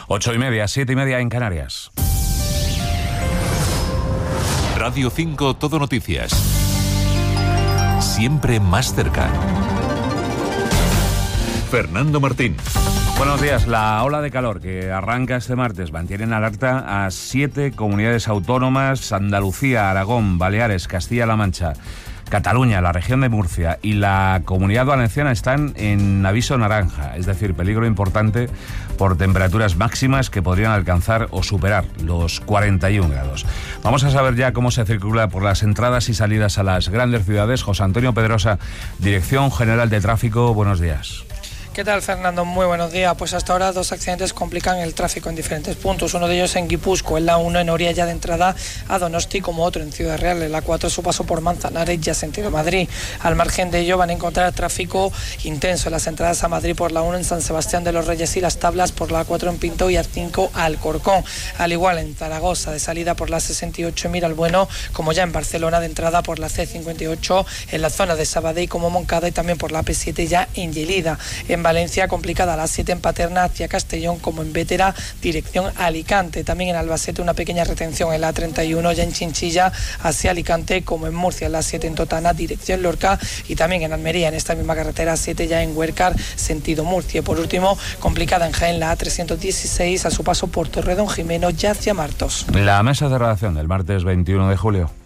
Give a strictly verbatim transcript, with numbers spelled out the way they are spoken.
Ocho y media, siete y media en Canarias. Radio cinco Todo Noticias. Siempre más cerca. Fernando Martín. Buenos días. La ola de calor que arranca este martes mantiene en alerta a siete comunidades autónomas: Andalucía, Aragón, Baleares, Castilla-La Mancha, Cataluña, la región de Murcia y la Comunidad Valenciana están en aviso naranja, es decir, peligro importante por temperaturas máximas que podrían alcanzar o superar los cuarenta y un grados. Vamos a saber ya cómo se circula por las entradas y salidas a las grandes ciudades. José Antonio Pedrosa, Dirección General de Tráfico, buenos días. ¿Qué tal, Fernando? Muy buenos días. Pues hasta ahora dos accidentes complican el tráfico en diferentes puntos. Uno de ellos en Guipúzcoa, en la uno en Oria ya de entrada a Donosti, como otro en Ciudad Real, en la cuatro su paso por Manzanares ya sentido Madrid. Al margen de ello van a encontrar tráfico intenso en las entradas a Madrid por la uno en San Sebastián de los Reyes y Las Tablas, por la cuatro en Pinto y A cinco Alcorcón. Al igual en Zaragoza de salida por la sesenta y ocho Miralbueno, como ya en Barcelona de entrada por la C cincuenta y ocho en la zona de Sabadell como Moncada, y también por la A P siete ya en Lleida. En Valencia complicada a las siete en Paterna hacia Castellón, como en Bétera dirección Alicante. También en Albacete una pequeña retención en la treinta y uno ya en Chinchilla hacia Alicante, como en Murcia en la siete en Totana dirección Lorca, y también en Almería en esta misma carretera siete ya en Huércar sentido Murcia. Por último, complicada en Jaén la A trescientos dieciséis a su paso por Torredón Jimeno ya hacia Martos. La mesa de redacción del martes veintiuno de julio.